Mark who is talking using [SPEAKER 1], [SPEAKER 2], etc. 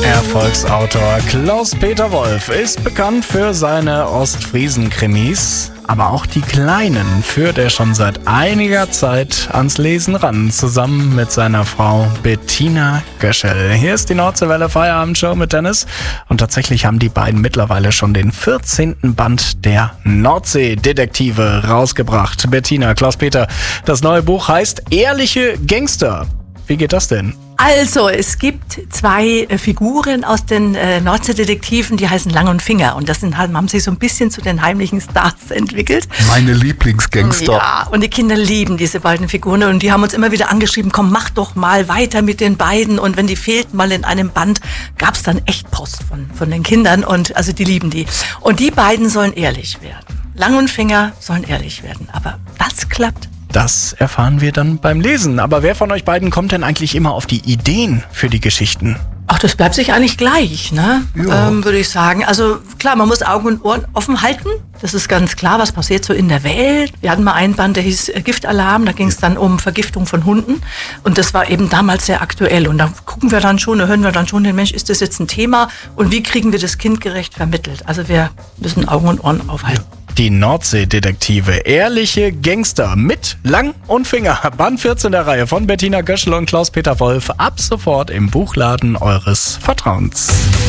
[SPEAKER 1] Erfolgsautor Klaus-Peter Wolf ist bekannt für seine Ostfriesen-Krimis, aber auch die kleinen führt er schon seit einiger Zeit ans Lesen ran, zusammen mit seiner Frau Bettina Göschel. Hier ist die Nordseewelle Feierabendshow mit Dennis und tatsächlich haben die beiden mittlerweile schon den 14. Band der Nordsee-Detektive rausgebracht. Bettina, Klaus-Peter, das neue Buch heißt Ehrliche Gangster. Wie geht das denn?
[SPEAKER 2] Also, es gibt zwei Figuren aus den Nordseedetektiven, die heißen Lang und Finger. Und das haben sich so ein bisschen zu den heimlichen Stars entwickelt.
[SPEAKER 3] Meine Lieblingsgangster.
[SPEAKER 2] Ja, und die Kinder lieben diese beiden Figuren. Und die haben uns immer wieder angeschrieben, komm, mach doch mal weiter mit den beiden. Und wenn die fehlten mal in einem Band, gab es dann echt Post von den Kindern. Und also die lieben die. Und die beiden sollen ehrlich werden. Lang und Finger sollen ehrlich werden. Aber das klappt.
[SPEAKER 1] Das erfahren wir dann beim Lesen. Aber wer von euch beiden kommt denn eigentlich immer auf die Ideen für die Geschichten?
[SPEAKER 2] Ach, das bleibt sich eigentlich gleich, ne?
[SPEAKER 3] Ja.
[SPEAKER 2] Würde ich sagen. Also klar, man muss Augen und Ohren offen halten. Das ist ganz klar, was passiert so in der Welt. Wir hatten mal einen Band, der hieß Giftalarm. Da ging es dann um Vergiftung von Hunden. Und das war eben damals sehr aktuell. Und da gucken wir dann schon, da hören wir dann schon den Mensch, ist das jetzt ein Thema? Und wie kriegen wir das kindgerecht vermittelt? Also wir müssen Augen und Ohren aufhalten.
[SPEAKER 1] Die Nordsee-Detektive, ehrliche Gangster mit Lang und Finger. Band 14 der Reihe von Bettina Göschel und Klaus-Peter Wolf. Ab sofort im Buchladen eures Vertrauens.